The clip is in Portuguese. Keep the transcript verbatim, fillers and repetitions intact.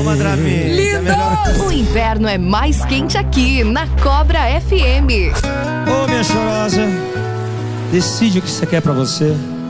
Toma, Dramin. Lindo! O inverno é mais quente aqui, na Cobra F M. Ô, minha chorosa, decide o que você quer pra você.